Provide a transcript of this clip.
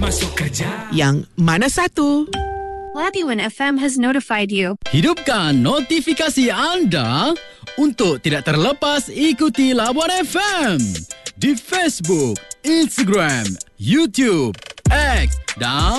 Masuk kerja. Yang mana satu? Labuan FM has notified you. Hidupkan notifikasi anda untuk tidak terlepas ikuti Labuan FM di Facebook, Instagram, YouTube, X dan